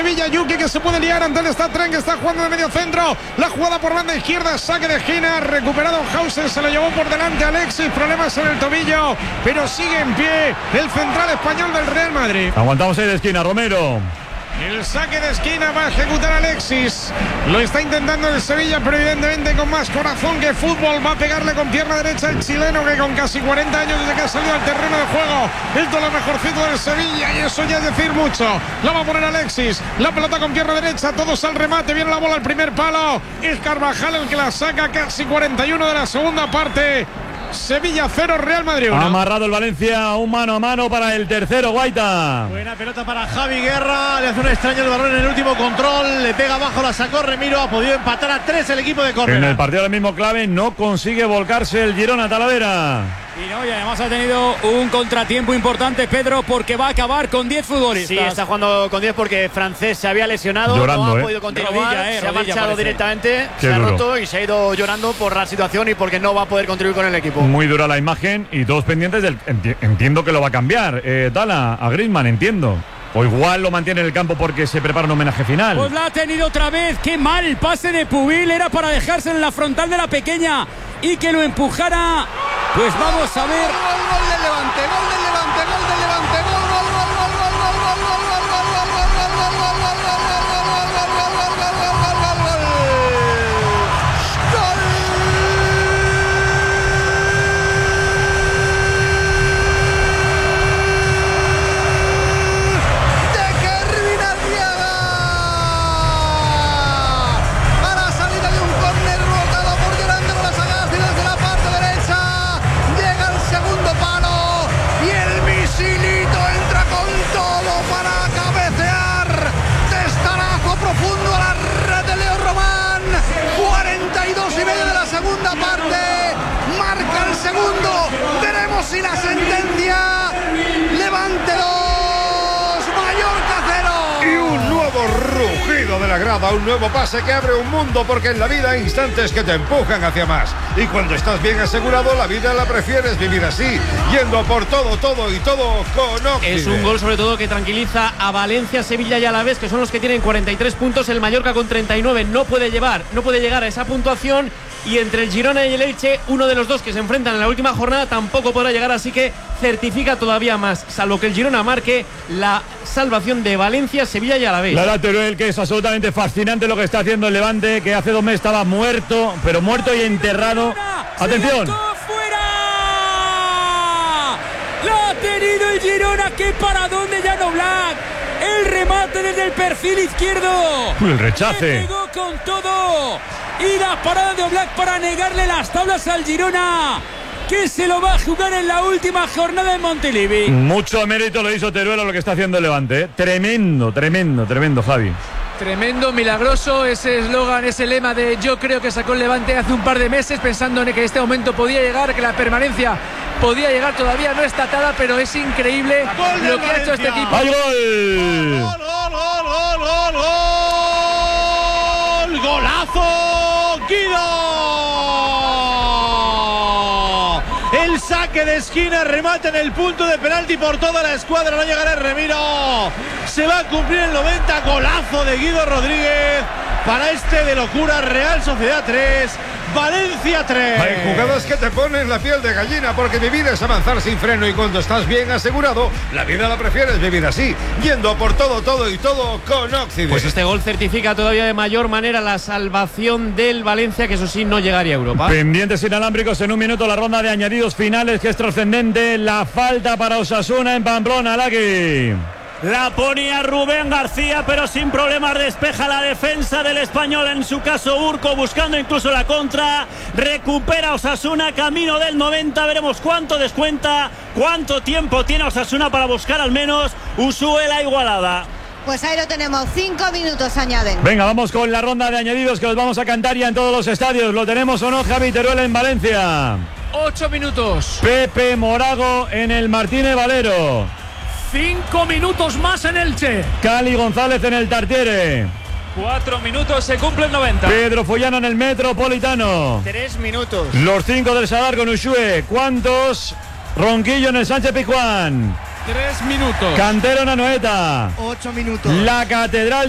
Sevilla. Yuki que se puede liar ante el Stadtren, que está jugando de medio centro. La jugada por banda izquierda, saque de esquina, recuperado Hausen, se lo llevó por delante Alexis, problemas en el tobillo, pero sigue en pie el central español del Real Madrid. Aguantamos ahí de esquina, Romero. El saque de esquina va a ejecutar Alexis. Lo está intentando el Sevilla, pero evidentemente con más corazón que fútbol. Va a pegarle con pierna derecha el chileno, que con casi 40 años desde que ha salido al terreno de juego es de lo mejorcito del Sevilla, y eso ya es decir mucho. La va a poner Alexis, la pelota con pierna derecha, todos al remate, viene la bola al primer palo. Es Carvajal el que la saca, casi 41 de la segunda parte. Sevilla 0, Real Madrid 1. Ha amarrado el Valencia, un mano a mano para el tercero, Guaita. Buena pelota para Javi Guerra, le hace un extraño el balón en el último control, le pega abajo, la sacó Remiro, ha podido empatar a 3 el equipo de Córdoba. En el partido del mismo clave no consigue volcarse el Girona, Talavera. Y además ha tenido un contratiempo importante, Pedro, porque va a acabar con 10 futbolistas. Sí, está jugando con 10 porque Francés se había lesionado, llorando, no ha podido continuar, se ha marchado parece. Directamente, Qué se ha duro. roto y se ha ido llorando por la situación y porque no va a poder contribuir con el equipo. Muy dura la imagen y todos pendientes del... Entiendo que lo va a cambiar, Dala, a Griezmann, entiendo. O igual lo mantiene en el campo porque se prepara un homenaje final. Pues la ha tenido otra vez. Qué mal el pase de Pubil. Era para dejarse en la frontal de la pequeña y que lo empujara. Pues vamos a ver. Gol del Levante, gol del Levante, gol del Levante, gol, gol, gol, gol, gol, gol, gol, gol, gol, gol, gol, gol, gol, gol, gol, y la sentencia. Levante 2, Mallorca 0. Y un nuevo rugido de la grada, un nuevo pase que abre un mundo, porque en la vida hay instantes que te empujan hacia más. Y cuando estás bien asegurado, la vida la prefieres vivir así, yendo a por todo, todo y todo con Occident. Es un gol sobre todo que tranquiliza a Valencia, Sevilla y Alavés, que son los que tienen 43 puntos. El Mallorca con 39 no puede llegar a esa puntuación. Y entre el Girona y el Elche, uno de los dos que se enfrentan en la última jornada tampoco podrá llegar, así que certifica todavía más, salvo que el Girona marque, la salvación de Valencia, Sevilla y Alavés. La Teruel, que es absolutamente fascinante lo que está haciendo el Levante, que hace 2 meses estaba muerto, pero muerto y enterrado. ¡Atención! ¡Fuera! ¡Lo ha tenido el Girona! ¡Qué paradón de Jan Oblak! El remate desde el perfil izquierdo. El rechace. Pegó con todo. Y la parada de Oblak para negarle las tablas al Girona, que se lo va a jugar en la última jornada en Montilivi. Mucho mérito lo hizo Teruel a lo que está haciendo el Levante, ¿eh? Tremendo, Javi. Tremendo, milagroso, ese eslogan, ese lema de yo creo que sacó el Levante hace un par de meses, pensando en que este momento podía llegar, que la permanencia podía llegar, todavía no está atada, pero es increíble lo que ha hecho este equipo. ¡Hay gol! ¡Gol! ¡Golazo! ¡Guido! El saque de esquina, remate en el punto de penalti por toda la escuadra, no llegará Remiro. Se va a cumplir el 90, golazo de Guido Rodríguez para este de locura. Real Sociedad 3, Valencia 3. Hay jugadas que te ponen la piel de gallina, porque vivir es avanzar sin freno, y cuando estás bien asegurado, la vida la prefieres vivir así, yendo por todo, todo y todo con Occident. Pues este gol certifica todavía de mayor manera la salvación del Valencia, que eso sí no llegaría a Europa. Pendientes inalámbricos en un minuto, la ronda de añadidos finales, que es trascendente. La falta para Osasuna en Pamplona, Laki. La ponía Rubén García, pero sin problemas despeja la defensa del Español, en su caso Urco, buscando incluso la contra. Recupera Osasuna, camino del 90, veremos cuánto descuenta, cuánto tiempo tiene Osasuna para buscar al menos Usue la igualada. Pues ahí lo tenemos, 5 minutos añaden. Venga, vamos con la ronda de añadidos, que los vamos a cantar ya en todos los estadios. ¿Lo tenemos o no, Javi Teruel en Valencia? 8 minutos. Pepe Morago en el Martínez Valero. 5 minutos más en Elche. Cali González en el Tartiere. 4 minutos, se cumplen 90. Pedro Follano en el Metropolitano. 3 minutos. Los 5 del Sadar con Ushue. ¿Cuántos? Ronquillo en el Sánchez Pizjuán. 3 minutos. Cantero en Anoeta. 8 minutos. La Catedral